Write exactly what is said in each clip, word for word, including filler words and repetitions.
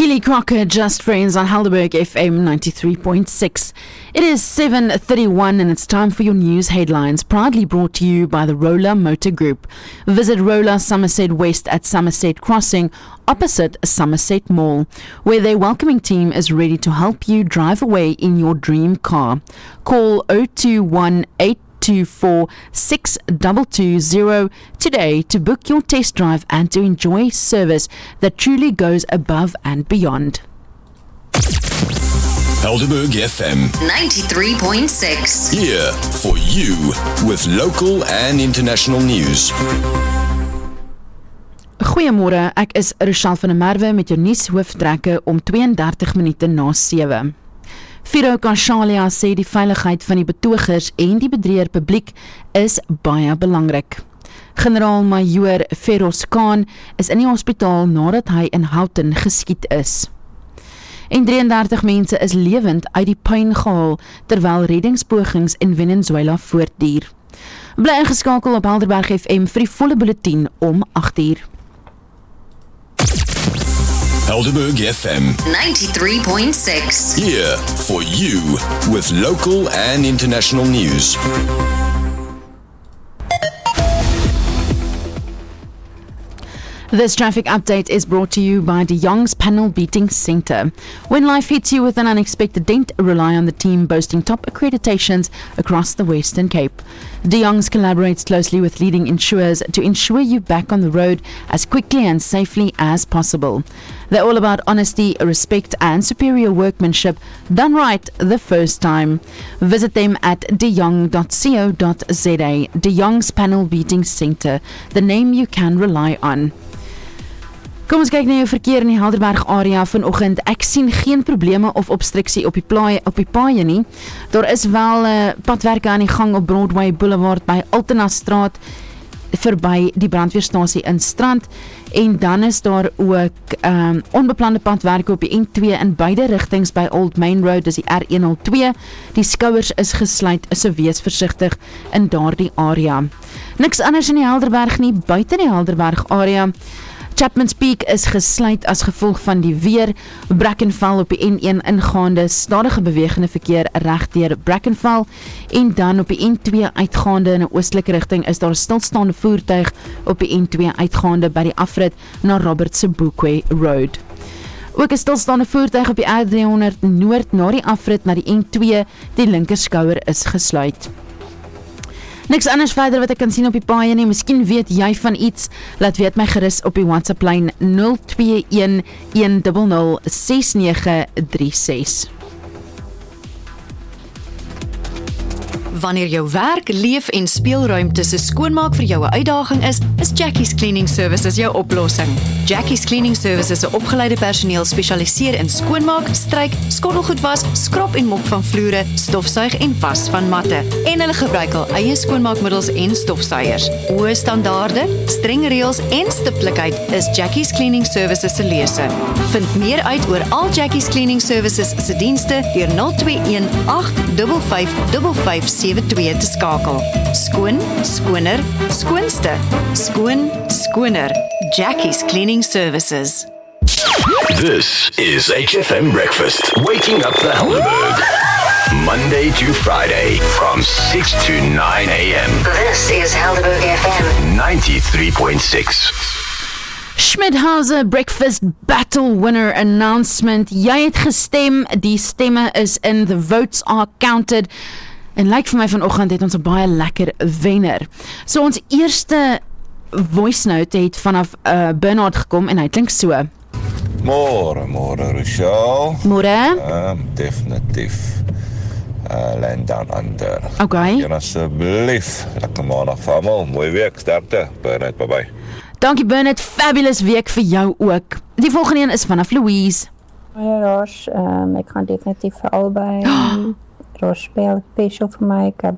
Billy Crocker, Just Friends on Helderberg F M ninety-three point six. It is seven thirty-one and it's time for your news headlines, proudly brought to you by the Roller Motor Group. Visit Roller Somerset West at Somerset Crossing, opposite Somerset Mall, where their welcoming team is ready to help you drive away in your dream car. Call zero two one eight two four six two two zero today to book your test drive and to enjoy service that truly goes above and beyond. Helderberg F M ninety-three point six. Here for you with local and international news. Goeiemôre, ek is Rochelle van der Merwe met jou nuus hooftrekke om twee en dertig minute na sewe. Firo Kashalia sê die veiligheid van die betogers en die bedreer publiek is baie belangrik. Generaal-majoor Feroz Khan is in die hospitaal nadat hy in Houghton geskiet is. En drie en dertig mense is lewend uit die puin gehaal terwyl reddingspogings in Venezuela voortduur. Bly ingeskakel op Helderberg F M vir die volle bulletin om agt uur. Helderberg F M ninety-three point six. Here for you with local and international news. This traffic update is brought to you by De Jong's Panel Beating Centre. When life hits you with an unexpected dent, rely on the team boasting top accreditations across the Western Cape. De Jong's collaborates closely with leading insurers to ensure you back on the road as quickly and safely as possible. They're all about honesty, respect and superior workmanship done right the first time. Visit them at de jong dot co dot za. De Jong's Panel Beating Centre, the name you can rely on. Kom ons kyk na jou verkeer in die Helderberg area vanoggend. Ek sien geen probleme of obstruksie op die plaai, op die paaie nie. Daar is wel uh, padwerke aan die gang op Broadway Boulevard by Altena Straat verby die brandweerstasie in Strand, en dan is daar ook um, onbeplande padwerke op die N twee in beide rigtings by Old Main Road, dis die R one oh two. Die skouers is gesluit, so wees versigtig in daardie area. Niks anders in die Helderberg nie, buite die Helderberg area. Chapman's Peak is gesluit as gevolg van die weer. Brackenfell op die N one ingaande, stadige bewegende verkeer reg deur Brackenfell, en dan op die N two uitgaande in 'n oostelike rigting is daar 'n stilstaande voertuig op die N two uitgaande by die afrit na Robert Sobukwe Road. Ook 'n stilstaande voertuig op die R three hundred noord na die afrit na die N two, die linkerskouer is gesluit. Niks anders verder wat ek kan sien op die paaie nie. Miskien weet jy van iets, laat weet my gerus op die WhatsApp lyn zero two one one zero zero six nine three six. Wanneer jou werk, leef en speelruimtes se skoonmaak vir jou 'n uitdaging is, is Jackie's Cleaning Services jou oplossing. Jackie's Cleaning Services se opgeleide personeel spesialiseer in skoonmaak, stryk, skottelgoed was, skrap en mop van vloere, stofsuig en was van matte. En hulle gebruik al eie skoonmaakmiddels en stofsuiers. Hoë standaarde, streng reëls en stiptelikheid is Jackie's Cleaning Services se lese. Vind meer uit oor al Jackie's Cleaning Services se dienste deur zero two one eight five five five seven two te skakel. Skoon, skoner, skoonste. Skoon, skoner. Jackie's Cleaning Services. This is H F M Breakfast, waking up the Helderberg. Monday to Friday from six to nine a.m. This is Helderberg F M ninety-three point six. Schmidhauser Breakfast Battle Winner Announcement. Jy het gestem, die stemme is in, the votes are counted. En lyk vir my vanoggend het ons 'n baie lekker wenner. So ons eerste voice note het vanaf uh, Bernard gekom en hy klink so. Môre, môre Rochelle. Môre. Um, definitief. Uh, land down under. Okay. En asseblief, lekker maandag vir almal. Mooi week, sterkte. Bernard, bye bye. Dankie Bernard, fabulous week vir jou ook. Die volgende een is vanaf Louise. Hoi Rosh, um, ek gaan definitief vir albei. Rosh speel special vir my, goodbye.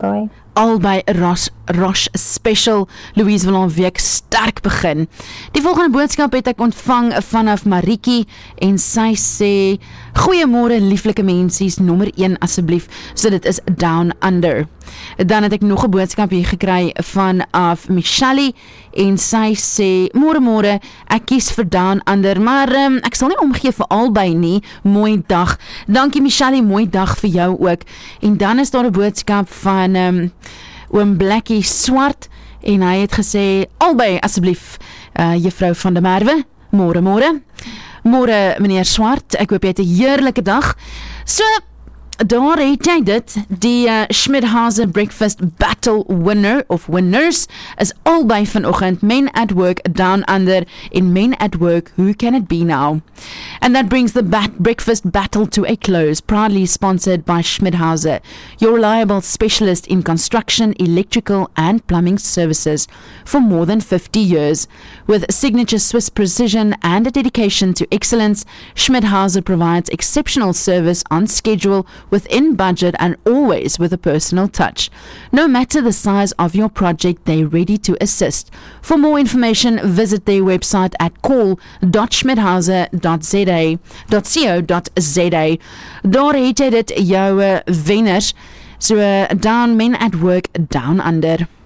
albei Roche, Roche Special. Louise wil aan week sterk begin. Die volgende boodskap het ek ontvang vanaf Marikie en sy sê, goeiemôre lieflike mensies, nommer een asseblief, so dit is Down Under. Dan het ek nog 'n boodskap hier gekry vanaf Michelle en sy sê, môre môre, ek kies vir Down Under, maar um, ek sal nie omgee vir albei nie, mooi dag. Dankie Michelle, mooi dag vir jou ook. En dan is daar 'n boodskap van um, oom Blackie Swart en hy het gesê, albei asseblief, uh, juffrou van der Merwe, môre môre. Môre meneer Swart, ek hoop jy het 'n heerlike dag. So, daar het jy dit, die uh, Schmidhauser Breakfast Battle winner of winners is albei vanoggend, Men at Work Down Under en Men at Work Who Can It Be Now. And that brings the bat- breakfast battle to a close, proudly sponsored by Schmidhauser, your reliable specialist in construction, electrical and plumbing services for more than fifty years. With signature Swiss precision and a dedication to excellence, Schmidhauser provides exceptional service on schedule, within budget and always with a personal touch. No matter the size of your project, they're ready to assist. For more information, visit their website at call dot schmidhauser dot z a dot co dot z a. Daar het jy dit jou uh, wenners, so uh, Down Men at Work Down Under.